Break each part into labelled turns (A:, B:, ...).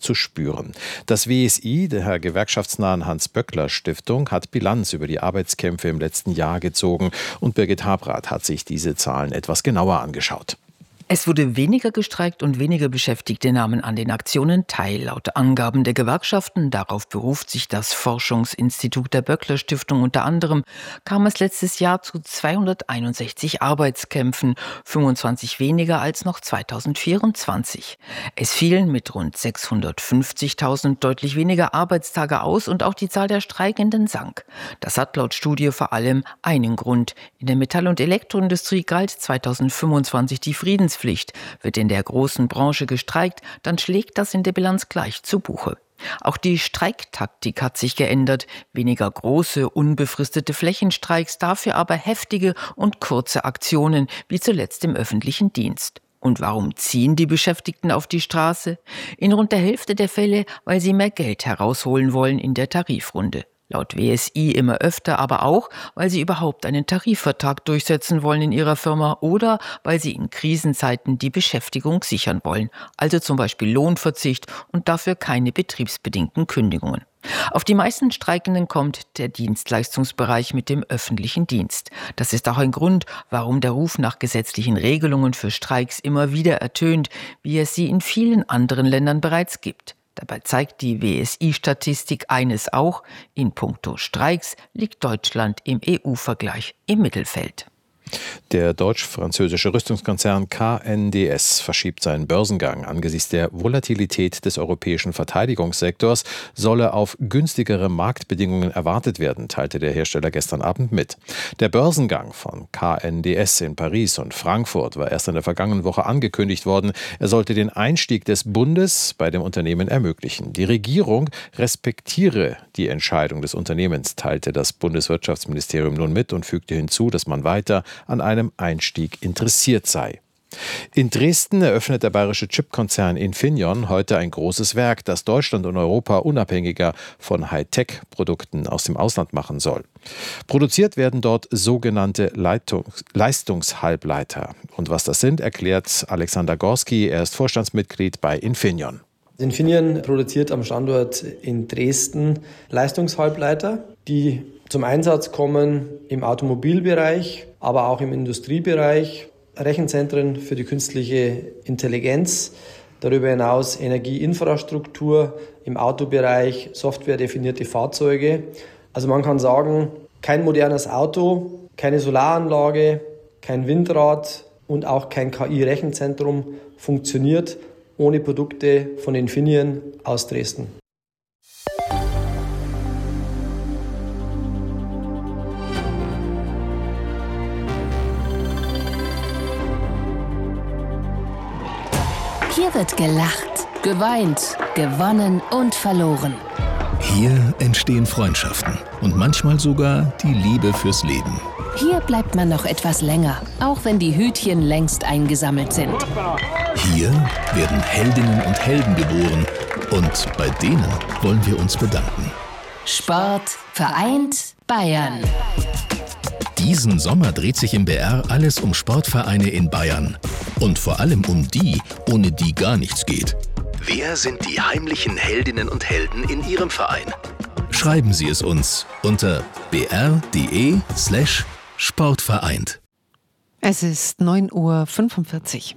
A: zu spüren. Das WSI, der gewerkschaftsnahen Hans-Böckler-Stiftung, hat Bilanz über die Arbeitskämpfe im letzten Jahr gezogen und Birgit Habrath hat sich diese Zahlen etwas genauer angeschaut.
B: Es wurde weniger gestreikt und weniger Beschäftigte nahmen an den Aktionen teil. Laut Angaben der Gewerkschaften, darauf beruft sich das Forschungsinstitut der Böckler Stiftung unter anderem, kam es letztes Jahr zu 261 Arbeitskämpfen, 25 weniger als noch 2024. Es fielen mit rund 650.000 deutlich weniger Arbeitstage aus und auch die Zahl der Streikenden sank. Das hat laut Studie vor allem einen Grund. In der Metall- und Elektroindustrie galt 2025 die Friedenspflicht. Wird in der großen Branche gestreikt, dann schlägt das in der Bilanz gleich zu Buche. Auch die Streiktaktik hat sich geändert. Weniger große, unbefristete Flächenstreiks, dafür aber heftige und kurze Aktionen, wie zuletzt im öffentlichen Dienst. Und warum ziehen die Beschäftigten auf die Straße? In rund der Hälfte der Fälle, weil sie mehr Geld herausholen wollen in der Tarifrunde. Laut WSI immer öfter, aber auch, weil sie überhaupt einen Tarifvertrag durchsetzen wollen in ihrer Firma oder weil sie in Krisenzeiten die Beschäftigung sichern wollen, also zum Beispiel Lohnverzicht und dafür keine betriebsbedingten Kündigungen. Auf die meisten Streikenden kommt der Dienstleistungsbereich mit dem öffentlichen Dienst. Das ist auch ein Grund, warum der Ruf nach gesetzlichen Regelungen für Streiks immer wieder ertönt, wie es sie in vielen anderen Ländern bereits gibt. Dabei zeigt die WSI-Statistik eines auch: In puncto Streiks liegt Deutschland im EU-Vergleich im Mittelfeld.
A: Der deutsch-französische Rüstungskonzern KNDS verschiebt seinen Börsengang. Angesichts der Volatilität des europäischen Verteidigungssektors solle auf günstigere Marktbedingungen erwartet werden, teilte der Hersteller gestern Abend mit. Der Börsengang von KNDS in Paris und Frankfurt war erst in der vergangenen Woche angekündigt worden. Er sollte den Einstieg des Bundes bei dem Unternehmen ermöglichen. Die Regierung respektiere die Entscheidung des Unternehmens, teilte das Bundeswirtschaftsministerium nun mit und fügte hinzu, dass man weiter an einem Einstieg interessiert sei. In Dresden eröffnet der bayerische Chipkonzern Infineon heute ein großes Werk, das Deutschland und Europa unabhängiger von Hightech-Produkten aus dem Ausland machen soll. Produziert werden dort sogenannte Leistungshalbleiter. Und was das sind, erklärt Alexander Gorski. Er ist Vorstandsmitglied bei Infineon.
C: Infineon produziert am Standort in Dresden Leistungshalbleiter, die zum Einsatz kommen im Automobilbereich, aber auch im Industriebereich, Rechenzentren für die künstliche Intelligenz, darüber hinaus Energieinfrastruktur im Autobereich, softwaredefinierte Fahrzeuge. Also man kann sagen, kein modernes Auto, keine Solaranlage, kein Windrad und auch kein KI-Rechenzentrum funktioniert ohne Produkte von Infineon aus Dresden.
D: Hier wird gelacht, geweint, gewonnen und verloren.
E: Hier entstehen Freundschaften und manchmal sogar die Liebe fürs Leben.
D: Hier bleibt man noch etwas länger, auch wenn die Hütchen längst eingesammelt sind.
E: Hier werden Heldinnen und Helden geboren und bei denen wollen wir uns bedanken.
D: Sport vereint Bayern.
E: Diesen Sommer dreht sich im BR alles um Sportvereine in Bayern. Und vor allem um die, ohne die gar nichts geht. Wer sind die heimlichen Heldinnen und Helden in Ihrem Verein? Schreiben Sie es uns unter br.de/sportvereint.
F: Es ist 9:45 Uhr.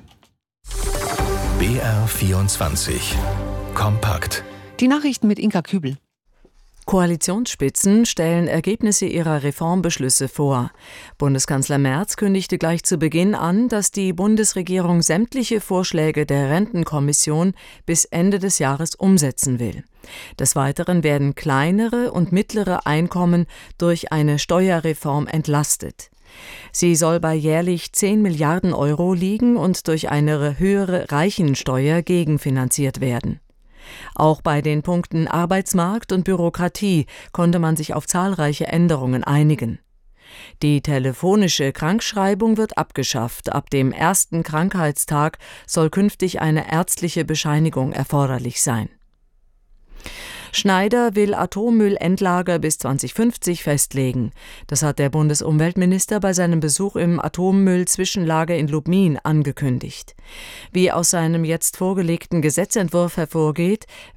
E: BR24 Kompakt.
F: Die Nachrichten mit Inka Kübel.
G: Koalitionsspitzen stellen Ergebnisse ihrer Reformbeschlüsse vor. Bundeskanzler Merz kündigte gleich zu Beginn an, dass die Bundesregierung sämtliche Vorschläge der Rentenkommission bis Ende des Jahres umsetzen will. Des Weiteren werden kleinere und mittlere Einkommen durch eine Steuerreform entlastet. Sie soll bei jährlich 10 Milliarden Euro liegen und durch eine höhere Reichensteuer gegenfinanziert werden. Auch bei den Punkten Arbeitsmarkt und Bürokratie konnte man sich auf zahlreiche Änderungen einigen. Die telefonische Krankschreibung wird abgeschafft. Ab dem ersten Krankheitstag soll künftig eine ärztliche Bescheinigung erforderlich sein. Schneider will Atommüllendlager bis 2050 festlegen. Das hat der Bundesumweltminister bei seinem Besuch im Atommüll-Zwischenlager in Lubmin angekündigt. Wie aus seinem jetzt vorgelegten Gesetzentwurf hervorgeht,